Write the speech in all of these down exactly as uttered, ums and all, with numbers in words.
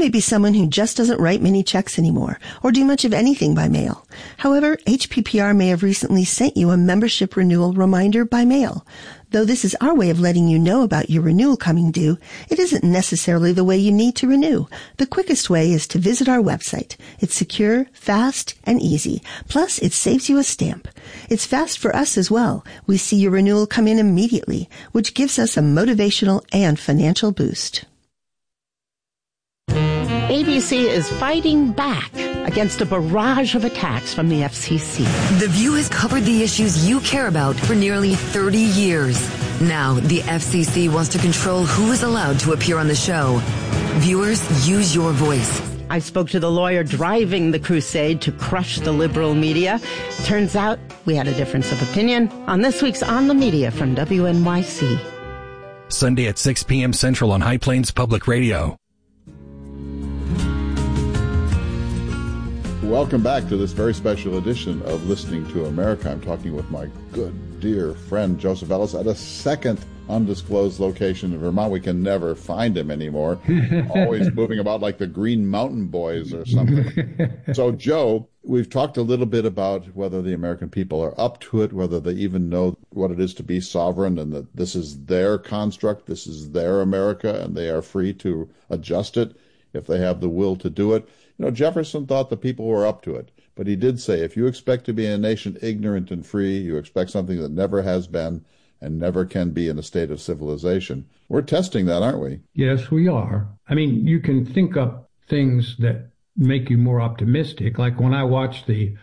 may be someone who just doesn't write many checks anymore or do much of anything by mail. However, H P P R may have recently sent you a membership renewal reminder by mail. Though this is our way of letting you know about your renewal coming due, it isn't necessarily the way you need to renew. The quickest way is to visit our website. It's secure, fast, and easy. Plus, it saves you a stamp. It's fast for us as well. We see your renewal come in immediately, which gives us a motivational and financial boost. A B C is fighting back against a barrage of attacks from the F C C. The View has covered the issues you care about for nearly thirty years. Now, the F C C wants to control who is allowed to appear on the show. Viewers, use your voice. I spoke to the lawyer driving the crusade to crush the liberal media. Turns out we had a difference of opinion on this week's On the Media from W N Y C. Sunday at six p.m. Central on High Plains Public Radio. Welcome back to this very special edition of Listening to America. I'm talking with my good, dear friend Joseph Ellis at a second undisclosed location in Vermont. We can never find him anymore. Always moving about like the Green Mountain Boys or something. So, Joe, we've talked a little bit about whether the American people are up to it, whether they even know what it is to be sovereign, and that this is their construct, this is their America, and they are free to adjust it if they have the will to do it. You know, Jefferson thought the people were up to it, but he did say, if you expect to be a nation ignorant and free, you expect something that never has been and never can be in a state of civilization. We're testing that, aren't we? Yes, we are. I mean, you can think up things that make you more optimistic. Like when I watched the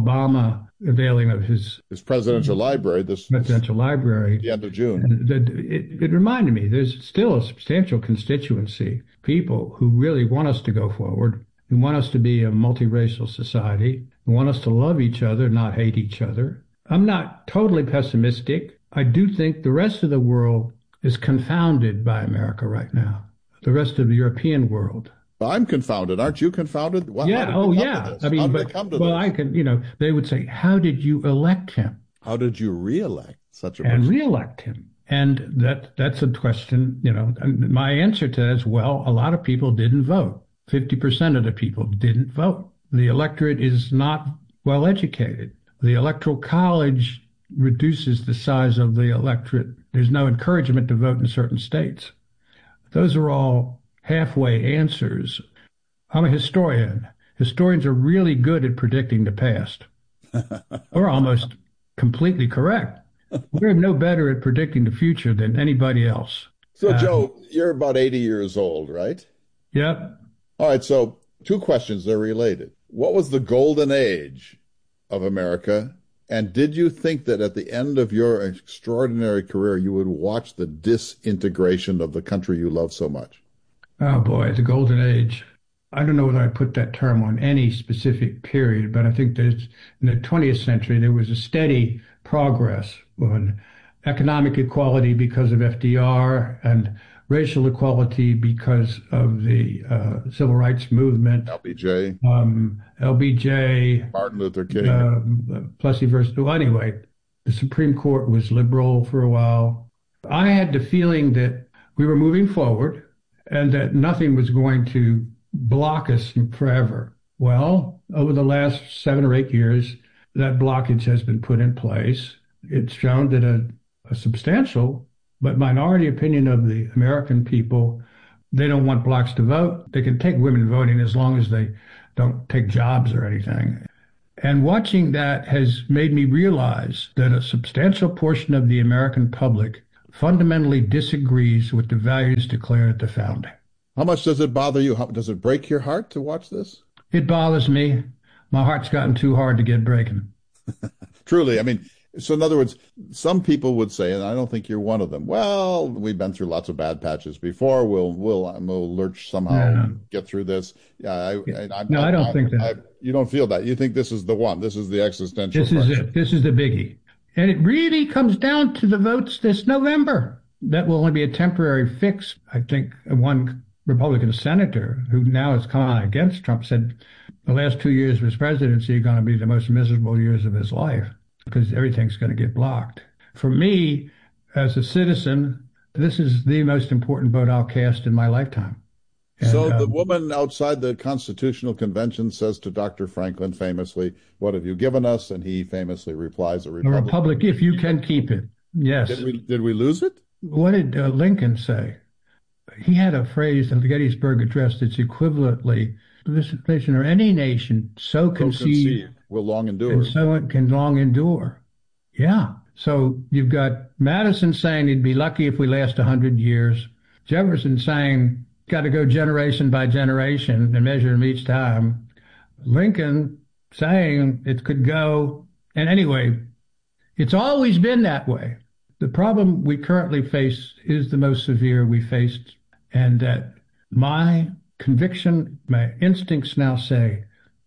Obama unveiling of his his presidential library, this presidential library, at the end of June, it, it, it reminded me there's still a substantial constituency, people who really want us to go forward, who want us to be a multiracial society, who want us to love each other, not hate each other. I'm not totally pessimistic. I do think the rest of the world is confounded by America right now, the rest of the European world. I'm confounded. Aren't you confounded? Well, yeah. Oh, yeah. I mean, how did but, they come to well, this? I can, you know, they would say, how did you elect him? How did you re-elect such a and person? re-elect him? And that that's a question, you know, and my answer to that is, well, a lot of people didn't vote. fifty percent of the people didn't vote. The electorate is not well educated. The Electoral College reduces the size of the electorate. There's no encouragement to vote in certain states. Those are all halfway answers. I'm a historian. Historians are really good at predicting the past. We're almost completely correct. We're no better at predicting the future than anybody else. So, uh, Joe, you're about eighty years old, right? Yep. All right, so two questions, they're related. What was the golden age of America? And did you think that at the end of your extraordinary career, you would watch the disintegration of the country you love so much? Oh, boy, the golden age. I don't know whether I put that term on any specific period, but I think that in the twentieth century, there was a steady progress on economic equality because of F D R and racial equality because of the uh, civil rights movement. L B J. Um, L B J. Martin Luther King. Uh, Plessy versus, well, anyway, the Supreme Court was liberal for a while. I had the feeling that we were moving forward and that nothing was going to block us forever. Well, over the last seven or eight years, that blockage has been put in place. It's shown that a, a substantial but minority opinion of the American people, they don't want blacks to vote. They can take women voting as long as they don't take jobs or anything. And watching that has made me realize that a substantial portion of the American public fundamentally disagrees with the values declared at the founding. How much does it bother you? How, does it break your heart to watch this? It bothers me. My heart's gotten too hard to get breaking. Truly. I mean, so in other words, some people would say, and I don't think you're one of them, well, we've been through lots of bad patches before. We'll we'll, we'll lurch somehow, no, no. get through this. Yeah, I, I, I, no, I, I don't I, think that. I, you don't feel that. You think this is the one. This is the existential This question. is it. This is the biggie. And it really comes down to the votes this November. That will only be a temporary fix. I think one Republican senator who now has come out against Trump said the last two years of his presidency are going to be the most miserable years of his life because everything's going to get blocked. For me, as a citizen, this is the most important vote I'll cast in my lifetime. And, so the um, woman outside the Constitutional Convention says to Doctor Franklin famously, "What have you given us?" And he famously replies, "A a republic." republic, if you can keep it. Yes. Did we, did we lose it? What did uh, Lincoln say? He had a phrase in the Gettysburg Address that's equivalently, this nation or any nation so conceived, conceived will long endure. and so it can long endure. Yeah. So you've got Madison saying he'd be lucky if we last one hundred years. Jefferson saying got to go generation by generation and measure them each time. Lincoln saying it could go. And anyway, it's always been that way. The problem we currently face is the most severe we faced, and that my conviction, my instincts now say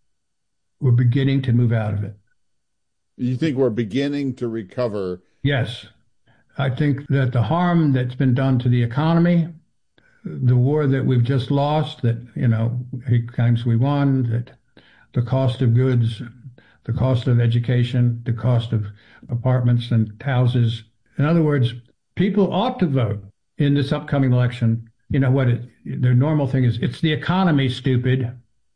we're beginning to move out of it. You think we're beginning to recover? Yes. I think that the harm that's been done to the economy, the war that we've just lost, that, you know, eight times we won, that the cost of goods, the cost of education, the cost of apartments and houses. In other words, people ought to vote in this upcoming election. You know what? It, the normal thing is, it's the economy, stupid.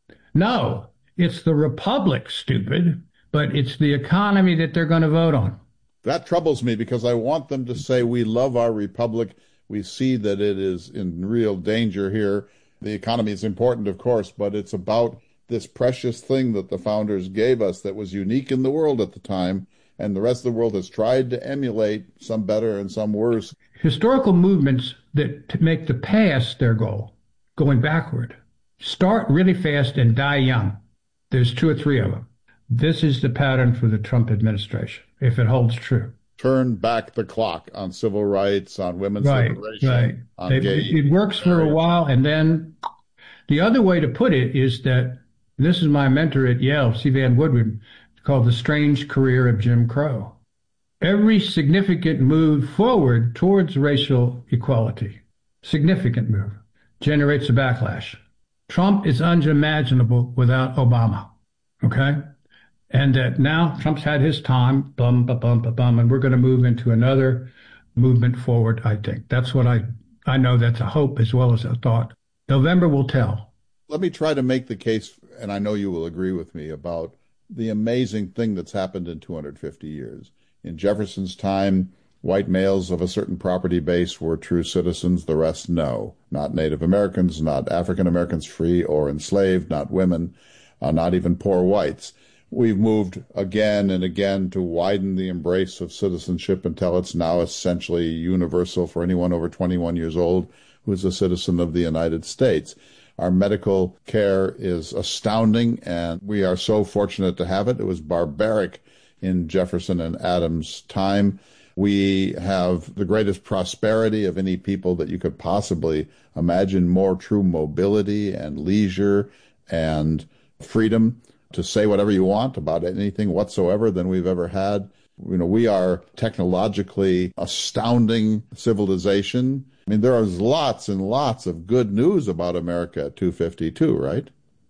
No, it's the republic, stupid, but it's the economy that they're going to vote on. That troubles me because I want them to say we love our republic. We see that it is in real danger here. The economy is important, of course, but it's about this precious thing that the founders gave us that was unique in the world at the time, and the rest of the world has tried to emulate, some better and some worse. Historical movements that make the past their goal, going backward, start really fast and die young. There's two or three of them. This is the pattern for the Trump administration, if it holds true. Turn back the clock on civil rights, on women's right, liberation, right. on it, gay it works for a while, and then the other way to put it is that, this is my mentor at Yale, C. Vann Woodward, called The Strange Career of Jim Crow. Every significant move forward towards racial equality, significant move, generates a backlash. Trump is unimaginable without Obama, okay? And that now Trump's had his time, bum, bum, bum, bum, bum, and we're going to move into another movement forward, I think. That's what I, I know that's a hope as well as a thought. November will tell. Let me try to make the case, and I know you will agree with me, about the amazing thing that's happened in two hundred fifty years. In Jefferson's time, white males of a certain property base were true citizens, the rest no. Not Native Americans, not African Americans free or enslaved, not women, uh, not even poor whites. We've moved again and again to widen the embrace of citizenship until it's now essentially universal for anyone over twenty-one years old who is a citizen of the United States. Our medical care is astounding, and we are so fortunate to have it. It was barbaric in Jefferson and Adams' time. We have the greatest prosperity of any people that you could possibly imagine, more true mobility and leisure and freedom to say whatever you want about anything whatsoever than we've ever had. You know, we are technologically astounding civilization. I mean, there is lots and lots of good news about America at two fifty-two, right?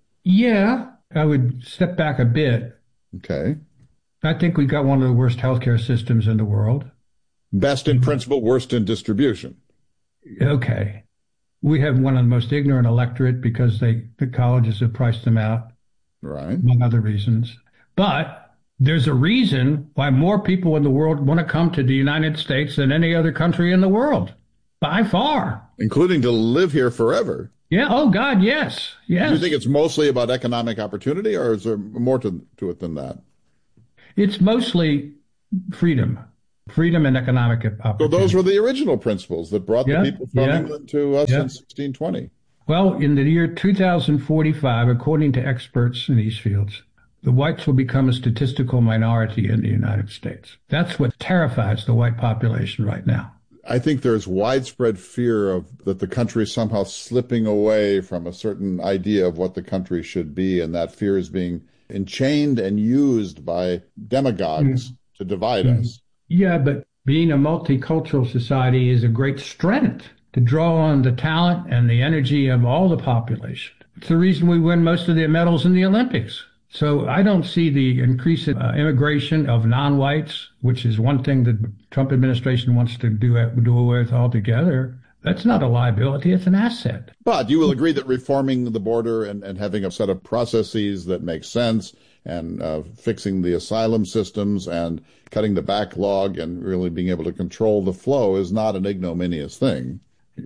Yeah, I would step back a bit. Okay. I think we've got one of the worst healthcare systems in the world. Best in principle, worst in distribution. Okay. We have one of the most ignorant electorate because they the colleges have priced them out. Right. Among other reasons. But there's a reason why more people in the world want to come to the United States than any other country in the world. By far. Including to live here forever. Yeah. Oh, God, yes. Yes. Do you think it's mostly about economic opportunity, or is there more to, to it than that? It's mostly freedom. Freedom and economic opportunity. So those were the original principles that brought yeah, the people from yeah, England to us yeah. in sixteen twenty. Well, in the year two thousand forty-five, according to experts in these fields, the whites will become a statistical minority in the United States. That's what terrifies the white population right now. I think there's widespread fear of that the country is somehow slipping away from a certain idea of what the country should be, and that fear is being enchained and used by demagogues mm. to divide mm. us. Yeah, but being a multicultural society is a great strength to draw on the talent and the energy of all the population. It's the reason we win most of the medals in the Olympics. So I don't see the increase in uh, immigration of non-whites, which is one thing that the Trump administration wants to do, do away with altogether. That's not a liability, it's an asset. But you will agree that reforming the border and, and having a set of processes that make sense and uh, fixing the asylum systems and cutting the backlog and really being able to control the flow is not an ignominious thing.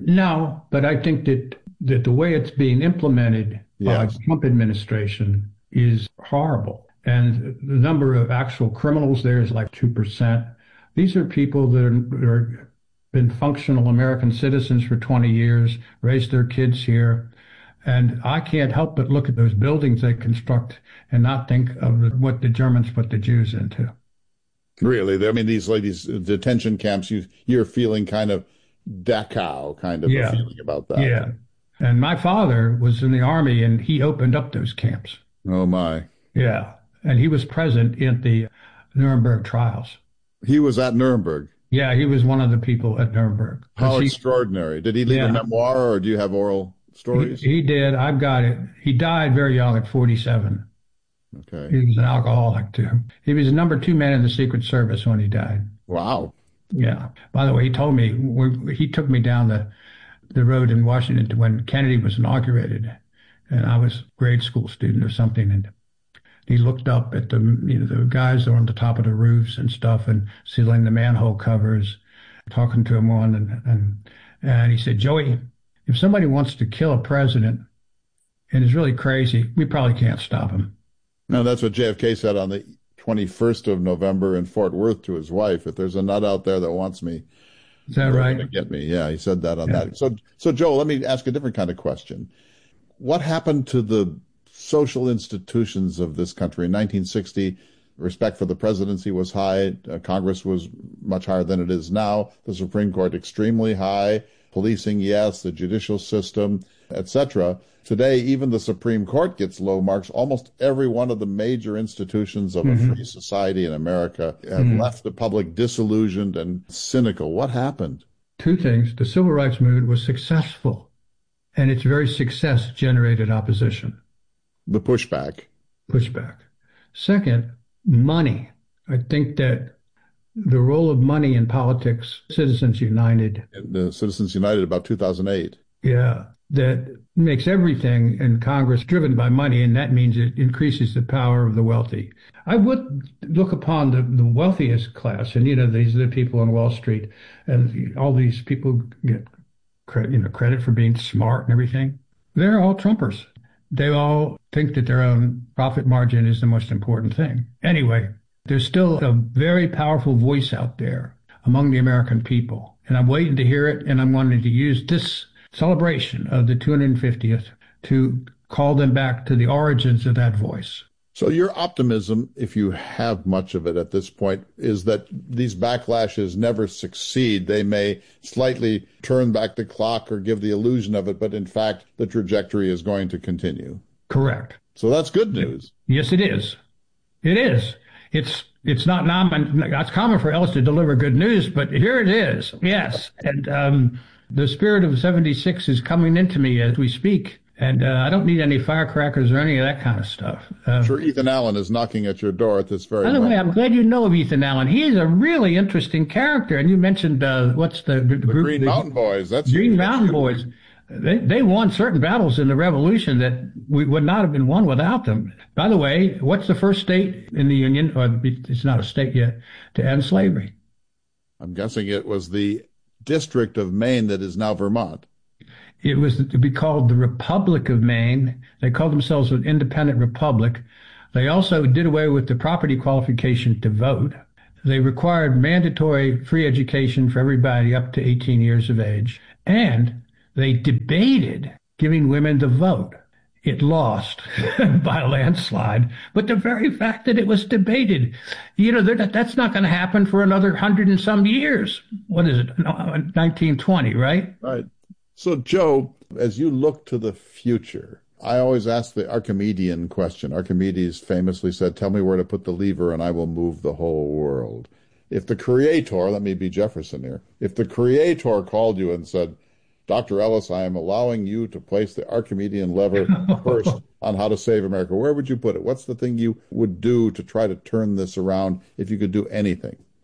No, but I think that, that the way it's being implemented yes. by the Trump administration is horrible. And the number of actual criminals there is like two percent. These are people that are, are been functional American citizens for twenty years, raised their kids here. And I can't help but look at those buildings they construct and not think of what the Germans put the Jews into. Really? I mean, these like these detention camps, you, you're feeling kind of Dachau kind of yeah. a feeling about that. Yeah. And my father was in the Army, and he opened up those camps. Oh, my. Yeah. And he was present at the Nuremberg trials. He was at Nuremberg? Yeah, he was one of the people at Nuremberg. How he, extraordinary. Did he leave yeah. a memoir, or do you have oral stories? He, he did. I've got it. He died very young at forty-seven. Okay. He was an alcoholic, too. He was the number two man in the Secret Service when he died. Wow. Yeah. By the way, he told me, he took me down the, the road in Washington when Kennedy was inaugurated, and I was a grade school student or something, and he looked up at the, you know, the guys that were on the top of the roofs and stuff and sealing the manhole covers, talking to him one, and, and, and he said, Joey, if somebody wants to kill a president and is really crazy, we probably can't stop him. No, that's what J F K said on the twenty-first of November in Fort Worth to his wife. If there's a nut out there that wants me, is that right? To get me. Yeah, he said that on yeah. that. So, so Joe, let me ask a different kind of question. What happened to the social institutions of this country in nineteen sixty? Respect for the presidency was high. Uh, Congress was much higher than it is now. The Supreme Court extremely high. Policing, yes. The judicial system, et cetera. Today, even the Supreme Court gets low marks. Almost every one of the major institutions of mm-hmm. a free society in America have mm-hmm. left the public disillusioned and cynical. What happened? Two things. The civil rights movement was successful, and its very success generated opposition. The pushback. Pushback. Second, money. I think that the role of money in politics, Citizens United. The Citizens United about two thousand eight. Yeah, that makes everything in Congress driven by money, and that means it increases the power of the wealthy. I would look upon the, the wealthiest class, and, you know, these are the people on Wall Street, and all these people get credit, you know, credit for being smart and everything. They're all Trumpers. They all think that their own profit margin is the most important thing. Anyway, there's still a very powerful voice out there among the American people, and I'm waiting to hear it, and I'm wanting to use this celebration of the two hundred fiftieth to call them back to the origins of that voice. So your optimism, if you have much of it at this point, is that these backlashes never succeed. They may slightly turn back the clock or give the illusion of it, but in fact, the trajectory is going to continue. Correct. So that's good news. Yes, it is. It is. It's it's not common. It's common for Ellis to deliver good news, but here it is. Yes, and um, the spirit of seventy-six is coming into me as we speak. And uh, I don't need any firecrackers or any of that kind of stuff. Uh, I'm sure Ethan Allen is knocking at your door at this very moment. By the way, I'm glad you know of Ethan Allen. He is a really interesting character. And you mentioned, uh, what's the, the, the group? Green Mountain Boys. That's Green Mountain Boys. They, they won certain battles in the Revolution that we would not have been won without them. By the way, what's the first state in the Union, or it's not a state yet, to end slavery? I'm guessing it was the District of Maine that is now Vermont. It was to be called the Republic of Maine. They called themselves an independent republic. They also did away with the property qualification to vote. They required mandatory free education for everybody up to eighteen years of age. And they debated giving women the vote. It lost by a landslide. But the very fact that it was debated, you know, that, that's not going to happen for another hundred and some years. What is it? nineteen twenty, right? Right. So, Joe, as you look to the future, I always ask the Archimedean question. Archimedes famously said, tell me where to put the lever and I will move the whole world. If the creator, let me be Jefferson here, if the creator called you and said, Doctor Ellis, I am allowing you to place the Archimedean lever first on how to save America, where would you put it? What's the thing you would do to try to turn this around if you could do anything?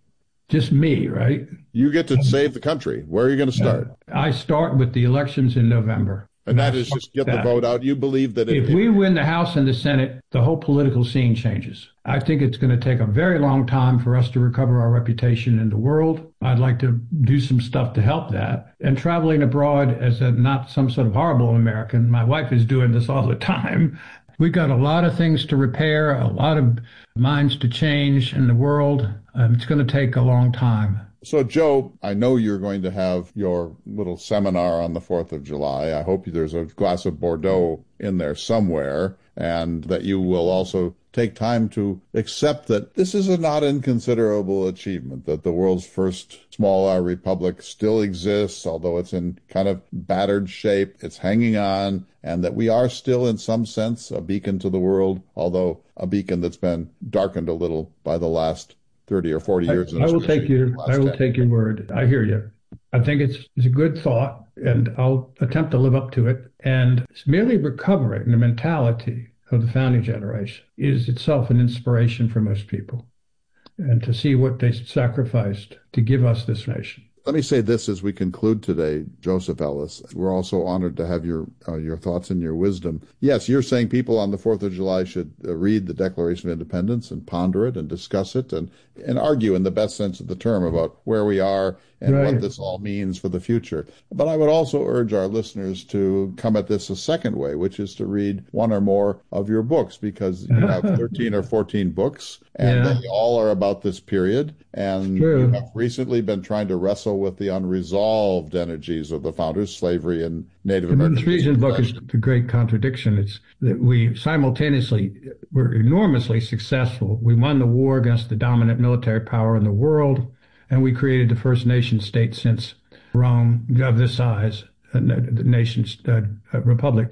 just me, right? You get to save the country. Where are you going to start? Uh, I start with the elections in November. And that is just get the vote out. You believe that if, if we win the House and the Senate, the whole political scene changes. I think it's going to take a very long time for us to recover our reputation in the world. I'd like to do some stuff to help that. And traveling abroad as a not some sort of horrible American, my wife is doing this all the time. We've got a lot of things to repair, a lot of minds to change in the world. Um, it's going to take a long time. So, Joe, I know you're going to have your little seminar on the fourth of July. I hope there's a glass of Bordeaux in there somewhere, and that you will also take time to accept that this is a not inconsiderable achievement, that the world's first small R republic still exists, although it's in kind of battered shape. It's hanging on, and that we are still, in some sense, a beacon to the world, although a beacon that's been darkened a little by the last thirty or forty years. I, I will take your I will take your word. I hear you. I think it's it's a good thought, and I'll attempt to live up to it. And it's merely recovering the mentality of the founding generation is itself an inspiration for most people, and to see what they sacrificed to give us this nation. Let me say this as we conclude today, Joseph Ellis. We're also honored to have your uh, your thoughts and your wisdom. Yes, you're saying people on the fourth of July should uh, read the Declaration of Independence and ponder it and discuss it and, and argue in the best sense of the term about where we are and right. what this all means for the future. But I would also urge our listeners to come at this a second way, which is to read one or more of your books, because you have thirteen or fourteen books, and yeah. they all are about this period. And you have recently been trying to wrestle with the unresolved energies of the founders, slavery and Native American. The most recent book is the great contradiction. It's that we simultaneously were enormously successful. We won the war against the dominant military power in the world, and we created the first nation state since Rome of this size, the nation uh, republic.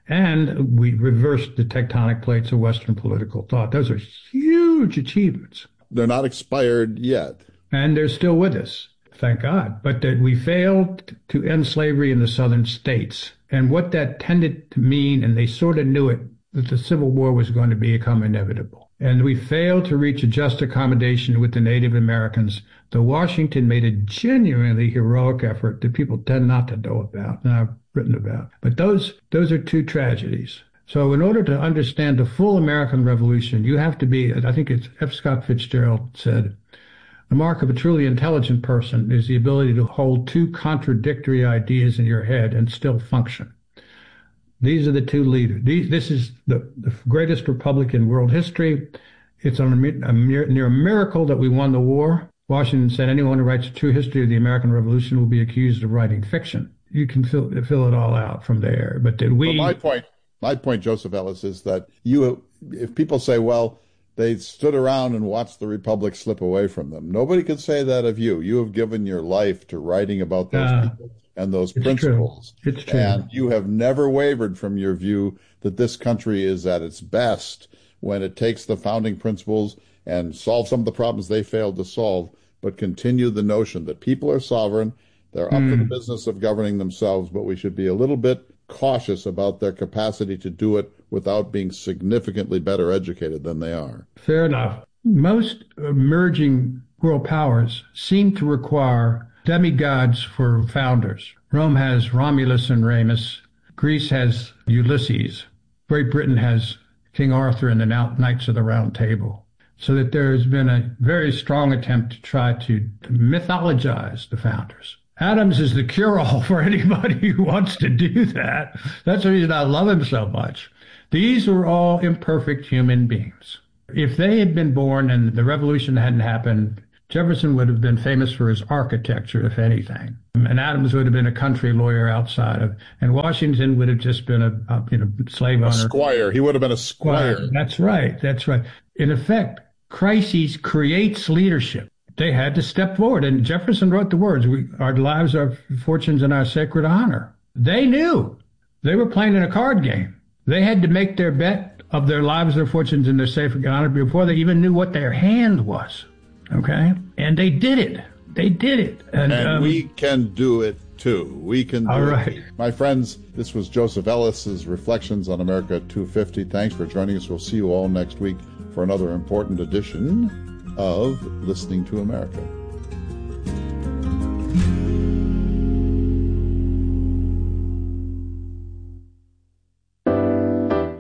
And we reversed the tectonic plates of Western political thought. Those are huge achievements. They're not expired yet. And they're still with us, thank God. But that we failed to end slavery in the southern states. And what that tended to mean, and they sort of knew it, that the Civil War was going to become inevitable. And we failed to reach a just accommodation with the Native Americans, though Washington made a genuinely heroic effort that people tend not to know about, and I've written about. But those those are two tragedies. So in order to understand the full American Revolution, you have to be, I think it's F. Scott Fitzgerald said, the mark of a truly intelligent person is the ability to hold two contradictory ideas in your head and still function. These are the two leaders. These, this is the, the greatest republic in world history. It's a, a near miracle that we won the war. Washington said anyone who writes a true history of the American Revolution will be accused of writing fiction. You can fill, fill it all out from there. But did we... Well, my point, my point, Joseph Ellis, is that you, if people say, well, they stood around and watched the republic slip away from them, nobody could say that of you. You have given your life to writing about those uh, people and those it's principles. True. It's true. And you have never wavered from your view that this country is at its best when it takes the founding principles and solve some of the problems they failed to solve, but continue the notion that people are sovereign, they're up mm. to the business of governing themselves, but we should be a little bit cautious about their capacity to do it without being significantly better educated than they are. Fair enough. Most emerging world powers seem to require demigods for founders. Rome has Romulus and Remus. Greece has Ulysses. Great Britain has King Arthur and the Knights of the Round Table. So that there has been a very strong attempt to try to, to mythologize the founders. Adams is the cure-all for anybody who wants to do that. That's the reason I love him so much. These were all imperfect human beings. If they had been born and the revolution hadn't happened, Jefferson would have been famous for his architecture, if anything. And Adams would have been a country lawyer outside of, and Washington would have just been a, a you know, slave owner. A squire. He would have been a squire. Well, that's right. That's right. In effect, crises creates leadership. They had to step forward. And Jefferson wrote the words, we, our lives, our fortunes, and our sacred honor. They knew. They were playing in a card game. They had to make their bet of their lives, their fortunes, and their sacred honor before they even knew what their hand was. Okay? And they did it. They did it. And, and um, we can do it, too. We can do all right. it. My friends, this was Joseph Ellis's Reflections on America two fifty. Thanks for joining us. We'll see you all next week for another important edition of Listening to America.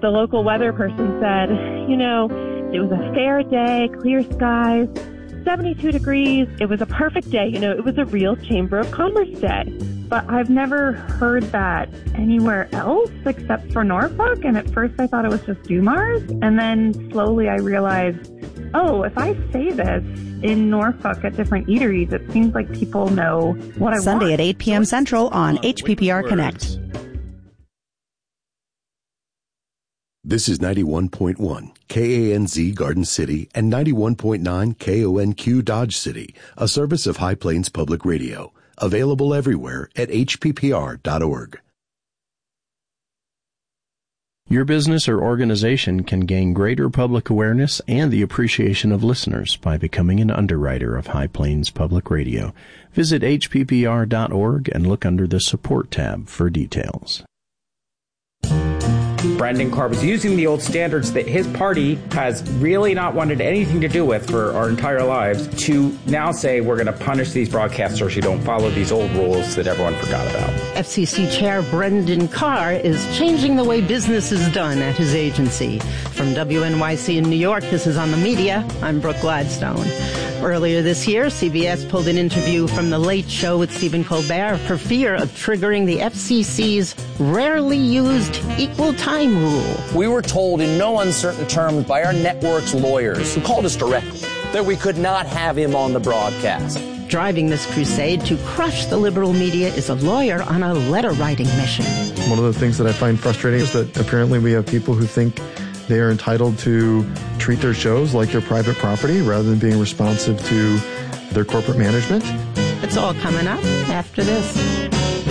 the local weather person said, you know, it was a fair day, clear skies, seventy-two degrees. It was a perfect day. You know, it was a real Chamber of Commerce day. But I've never heard that anywhere else except for Norfolk. And at first I thought it was just Dumars. And then slowly I realized, oh, if I say this in Norfolk at different eateries, it seems like people know what I want. Sunday at eight p.m. Central on H P P R Connect. This is ninety-one point one K A N Z Garden City and ninety-one point nine K O N Q Dodge City, a service of High Plains Public Radio. Available everywhere at H P P R dot org. Your business or organization can gain greater public awareness and the appreciation of listeners by becoming an underwriter of High Plains Public Radio. Visit H P P R dot org and look under the Support tab for details. Brendan Carr was using the old standards that his party has really not wanted anything to do with for our entire lives to now say we're going to punish these broadcasters who don't follow these old rules that everyone forgot about. F C C Chair Brendan Carr is changing the way business is done at his agency. From W N Y C in New York, this is On the Media. I'm Brooke Gladstone. Earlier this year, C B S pulled an interview from The Late Show with Stephen Colbert for fear of triggering the F C C's rarely used equal time rule. We were told in no uncertain terms by our network's lawyers, who called us directly, that we could not have him on the broadcast. Driving this crusade to crush the liberal media is a lawyer on a letter-writing mission. One of the things that I find frustrating is that apparently we have people who think they are entitled to treat their shows like their private property rather than being responsive to their corporate management. It's all coming up after this.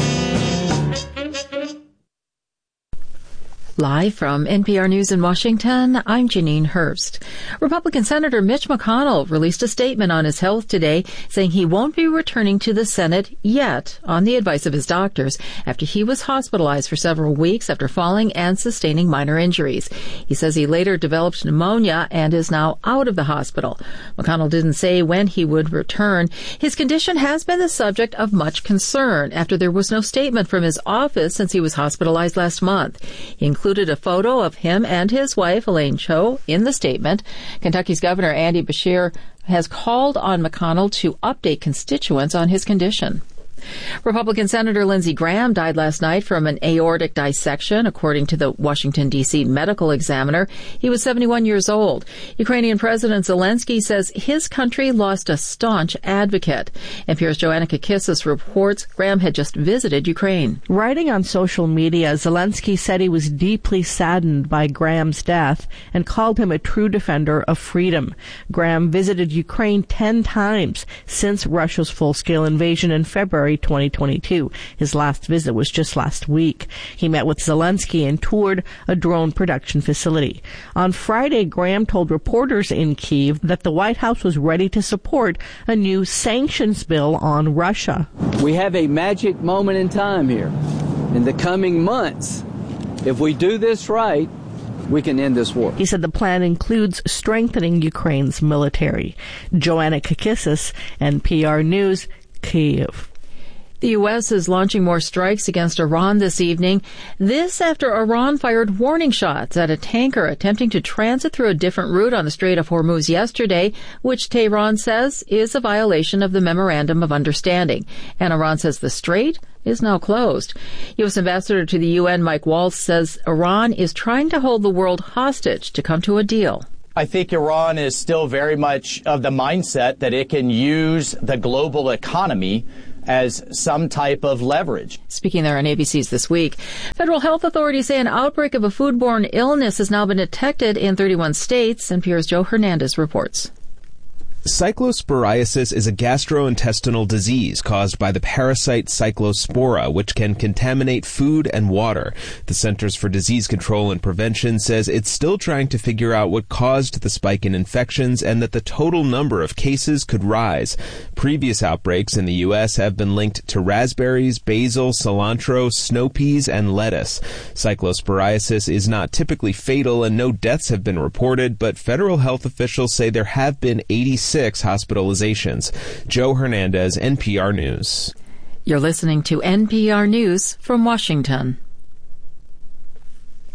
Live from N P R News in Washington, I'm Janine Hurst. Republican Senator Mitch McConnell released a statement on his health today saying he won't be returning to the Senate yet on the advice of his doctors after he was hospitalized for several weeks after falling and sustaining minor injuries. He says he later developed pneumonia and is now out of the hospital. McConnell didn't say when he would return. His condition has been the subject of much concern after there was no statement from his office since he was hospitalized last month. He included a photo of him and his wife, Elaine Chou, in the statement. Kentucky's Governor Andy Beshear has called on McConnell to update constituents on his condition. Republican Senator Lindsey Graham died last night from an aortic dissection, according to the Washington, D C Medical Examiner. He was seventy-one years old. Ukrainian President Zelensky says his country lost a staunch advocate. N P R's Joanna Kakissis reports Graham had just visited Ukraine. Writing on social media, Zelensky said he was deeply saddened by Graham's death and called him a true defender of freedom. Graham visited Ukraine ten times since Russia's full-scale invasion in February twenty twenty-two. His last visit was just last week. He met with Zelensky and toured a drone production facility. On Friday, Graham told reporters in Kyiv that the White House was ready to support a new sanctions bill on Russia. We have a magic moment in time here. In the coming months, if we do this right, we can end this war. He said the plan includes strengthening Ukraine's military. Joanna Kakissis, N P R News, Kyiv. The U S is launching more strikes against Iran this evening. This after Iran fired warning shots at a tanker attempting to transit through a different route on the Strait of Hormuz yesterday, which Tehran says is a violation of the Memorandum of Understanding. And Iran says the strait is now closed. U S Ambassador to the U N Mike Waltz says Iran is trying to hold the world hostage to come to a deal. I think Iran is still very much of the mindset that it can use the global economy as some type of leverage. Speaking there on A B C's This Week, federal health authorities say an outbreak of a foodborne illness has now been detected in thirty-one states. N P R's Joe Hernandez reports. Cyclosporiasis is a gastrointestinal disease caused by the parasite Cyclospora, which can contaminate food and water. The Centers for Disease Control and Prevention says it's still trying to figure out what caused the spike in infections and that the total number of cases could rise. Previous outbreaks in the U S have been linked to raspberries, basil, cilantro, snow peas, and lettuce. Cyclosporiasis is not typically fatal and no deaths have been reported, but federal health officials say there have been eighty-six hospitalizations. Joe Hernandez, N P R News. You're listening to N P R News from Washington.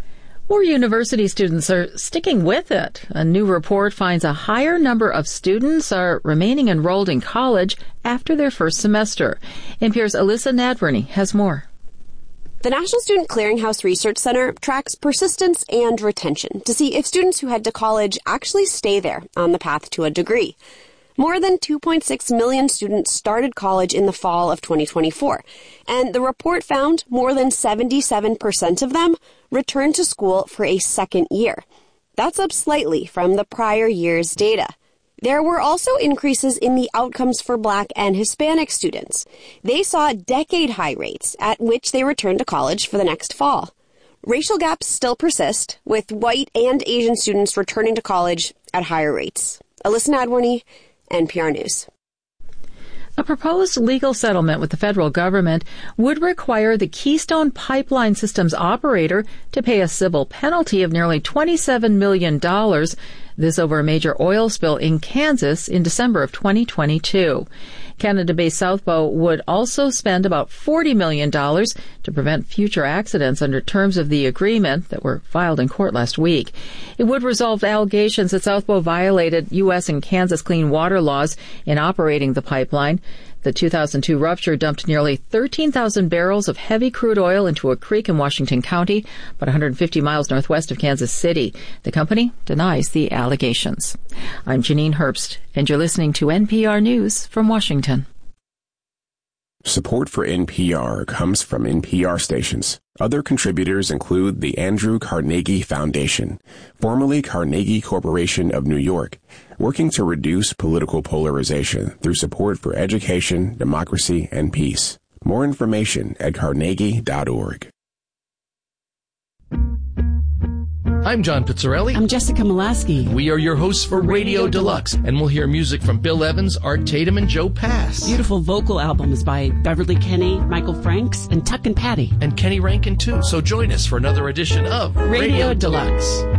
More university students are sticking with it. A new report finds a higher number of students are remaining enrolled in college after their first semester. N P R's Alyssa Nadworny has more. The National Student Clearinghouse Research Center tracks persistence and retention to see if students who head to college actually stay there on the path to a degree. More than two point six million students started college in the fall of twenty twenty-four, and the report found more than seventy-seven percent of them returned to school for a second year. That's up slightly from the prior year's data. There were also increases in the outcomes for Black and Hispanic students. They saw decade-high rates at which they returned to college for the next fall. Racial gaps still persist, with white and Asian students returning to college at higher rates. Alyssa Nadworny, N P R News. A proposed legal settlement with the federal government would require the Keystone Pipeline System's operator to pay a civil penalty of nearly twenty-seven million dollars, this over a major oil spill in Kansas in December of twenty twenty-two. Canada-based South Bow would also spend about forty million dollars to prevent future accidents under terms of the agreement that were filed in court last week. It would resolve allegations that South Bow violated U S and Kansas clean water laws in operating the pipeline. The two thousand two rupture dumped nearly thirteen thousand barrels of heavy crude oil into a creek in Washington County, about one hundred fifty miles northwest of Kansas City. The company denies the allegations. I'm Janine Herbst, and you're listening to N P R News from Washington. Support for N P R comes from N P R stations. Other contributors include the Andrew Carnegie Foundation, formerly Carnegie Corporation of New York, working to reduce political polarization through support for education, democracy, and peace. More information at carnegie dot org. I'm John Pizzarelli. I'm Jessica Molaski. We are your hosts for Radio, Radio Deluxe, and we'll hear music from Bill Evans, Art Tatum, and Joe Pass. Beautiful vocal albums by Beverly Kenny, Michael Franks, and Tuck and Patty. And Kenny Rankin, too. So join us for another edition of Radio, Radio Deluxe. Deluxe.